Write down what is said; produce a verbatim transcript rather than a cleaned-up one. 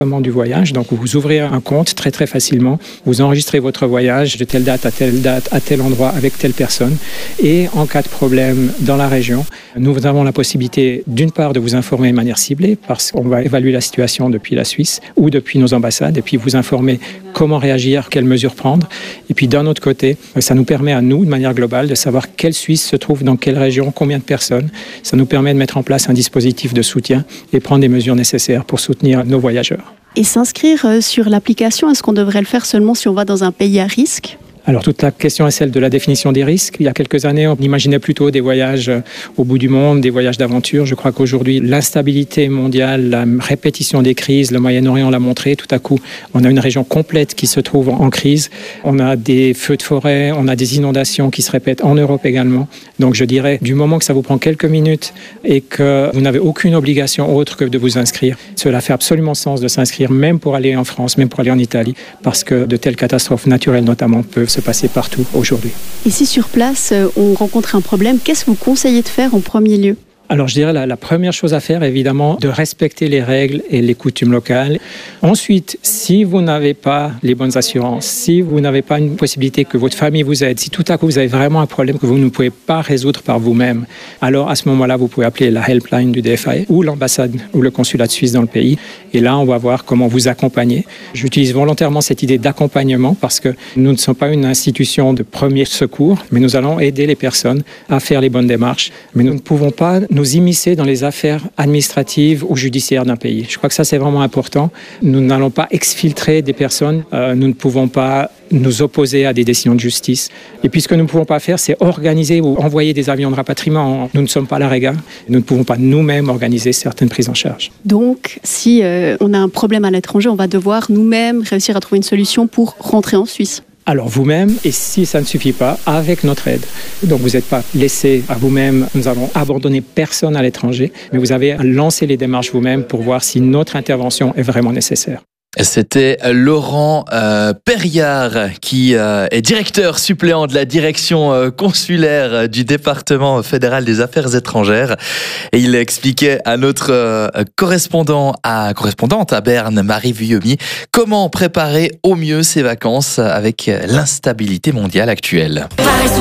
du voyage. Donc vous ouvrez un compte très très facilement, vous enregistrez votre voyage de telle date à telle date, à tel endroit, avec telle personne. Et en cas de problème dans la région, nous avons la possibilité d'une part de vous informer de manière ciblée, parce qu'on va évaluer la situation depuis la Suisse ou depuis nos ambassades, et puis vous informer comment réagir, quelles mesures prendre. Et puis d'un autre côté, ça nous permet à nous, de manière globale, de savoir quelle Suisse se trouve dans quelle région, combien de personnes. Ça nous permet de mettre en place un dispositif de soutien et prendre des mesures nécessaires pour soutenir nos voyageurs. Et s'inscrire sur l'application, est-ce qu'on devrait le faire seulement si on va dans un pays à risque ? Alors toute la question est celle de la définition des risques. Il y a quelques années, on imaginait plutôt des voyages au bout du monde, des voyages d'aventure. Je crois qu'aujourd'hui, l'instabilité mondiale, la répétition des crises, le Moyen-Orient l'a montré. Tout à coup, on a une région complète qui se trouve en crise. On a des feux de forêt, on a des inondations qui se répètent en Europe également. Donc je dirais, du moment que ça vous prend quelques minutes et que vous n'avez aucune obligation autre que de vous inscrire, cela fait absolument sens de s'inscrire, même pour aller en France, même pour aller en Italie, parce que de telles catastrophes naturelles notamment peuvent se passer partout aujourd'hui. Et si sur place, on rencontre un problème, qu'est-ce que vous conseillez de faire en premier lieu ? Alors je dirais la, la première chose à faire, évidemment, de respecter les règles et les coutumes locales. Ensuite, si vous n'avez pas les bonnes assurances, si vous n'avez pas une possibilité que votre famille vous aide, si tout à coup vous avez vraiment un problème que vous ne pouvez pas résoudre par vous-même, alors à ce moment-là, vous pouvez appeler la helpline du D F A ou l'ambassade ou le consulat de Suisse dans le pays. Et là, on va voir comment vous accompagner. J'utilise volontairement cette idée d'accompagnement parce que nous ne sommes pas une institution de premier secours, mais nous allons aider les personnes à faire les bonnes démarches. Mais nous ne pouvons pas nous nous immiscer dans les affaires administratives ou judiciaires d'un pays. Je crois que ça, c'est vraiment important. Nous n'allons pas exfiltrer des personnes. Euh, nous ne pouvons pas nous opposer à des décisions de justice. Et puis, ce que nous ne pouvons pas faire, c'est organiser ou envoyer des avions de rapatriement. Nous ne sommes pas la Rega. Nous ne pouvons pas nous-mêmes organiser certaines prises en charge. Donc, si euh, on a un problème à l'étranger, on va devoir nous-mêmes réussir à trouver une solution pour rentrer en Suisse. Alors vous-même, et si ça ne suffit pas, avec notre aide. Donc vous n'êtes pas laissé à vous-même, nous allons abandonner personne à l'étranger, mais vous avez à lancer les démarches vous-même pour voir si notre intervention est vraiment nécessaire. C'était Laurent euh, Perriard qui euh, est directeur suppléant de la direction euh, consulaire du département fédéral des affaires étrangères, et il expliquait à notre euh, correspondant à, correspondante à Berne, Marie Vuillemi, comment préparer au mieux ses vacances avec l'instabilité mondiale actuelle.